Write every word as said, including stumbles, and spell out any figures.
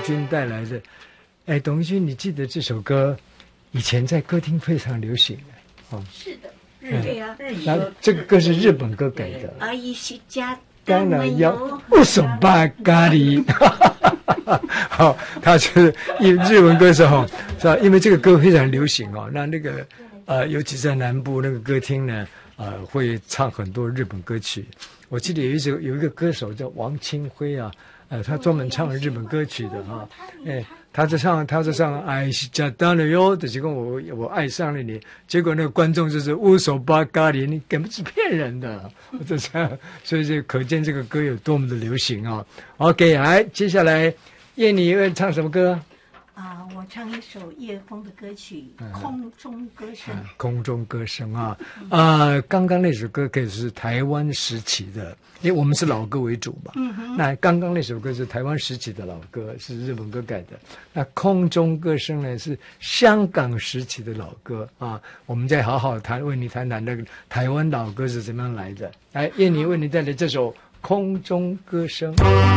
君带来的。哎，董一君，你记得这首歌以前在歌厅非常流行的哦。 是的，日对呀，日那这个歌是日本歌改的。 阿姨是家当然要乌索巴咖喱。好，他是日文歌手哈，是吧？因为这个歌非常流行哦，那那个呃，尤其在南部那个歌厅呢，呃，会唱很多日本歌曲。我记得有一首有一个歌手叫王清辉啊，呃，他专门唱日本歌曲的哈，哎。他在唱，他在唱，爱是假当了哟的，结果我我爱上了你，结果那个观众就是乌索巴咖喱，你根本是骗人的，这样，所以这可见这个歌有多么的流行啊。OK， 来，接下来叶你会唱什么歌？ 啊，我唱一首叶枫的歌曲《空中歌声》。 嗯、空中歌声啊，啊、呃，刚刚那首歌可以是台湾时期的，因为我们是老歌为主嘛。嗯哼。那刚刚那首歌是台湾时期的老歌，是日本歌改的。那空中歌声呢是香港时期的老歌啊。我们再好好谈，为你谈谈那个台湾老歌是怎么样来的。来，叶妮为你带来这首《空中歌声》。